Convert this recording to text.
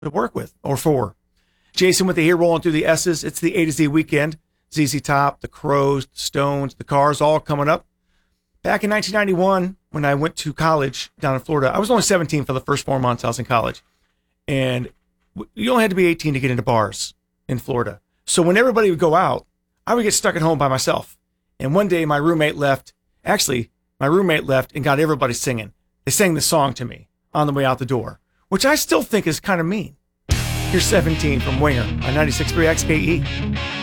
to work with or for. Jason with the here rolling through the S's. It's the A to Z weekend. ZZ Top, the Crows, the Stones, the Cars, all coming up. Back in 1991, when I went to college down in Florida, I was only 17 for the first 4 months I was in college. And you only had to be 18 to get into bars in Florida. So when everybody would go out, I would get stuck at home by myself. And one day my roommate left. Actually, my roommate left and got everybody singing. They sang the song to me on the way out the door, which I still think is kind of mean. Here's 17 from Winger on 96.3 XKE.